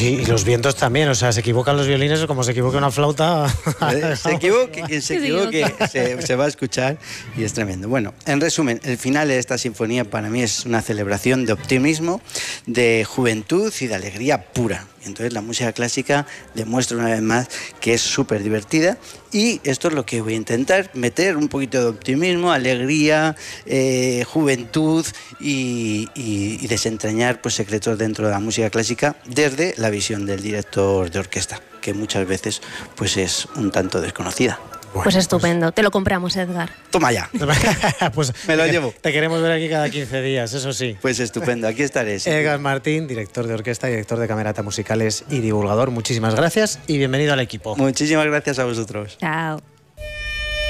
y los vientos también, o sea, se equivocan los violines como se equivoca una flauta. Se equivoque, quien se equivoque se va a escuchar y es tremendo. Bueno, en resumen, el final de esta sinfonía para mí es una celebración de optimismo, de juventud y de alegría pura. Entonces la música clásica demuestra una vez más que es súper divertida y esto es lo que voy a intentar, meter un poquito de optimismo, alegría, juventud y desentrañar pues, secretos dentro de la música clásica desde la visión del director de orquesta, que muchas veces pues, es un tanto desconocida. Bueno, pues estupendo, te lo compramos, Edgar. Toma ya. Pues me lo llevo. Te queremos ver aquí cada 15 días, eso sí. Pues estupendo, aquí estaré. Sí. Edgar Martín, director de orquesta, director de Camerata Musicales y divulgador. Muchísimas gracias y bienvenido al equipo. Muchísimas gracias a vosotros. Chao.